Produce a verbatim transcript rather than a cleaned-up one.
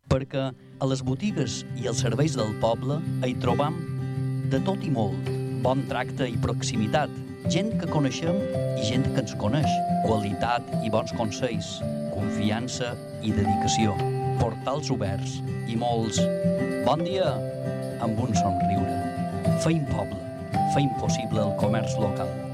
perquè a les botigues i els serveis del poble hi trobam de tot i molt, bon tracte i proximitat, gent que coneixem i gent que ens coneix, qualitat i bons consells, confiança i dedicació, portals oberts i molts bon dia amb un somriure. Feim poble, feim possible el comerç local.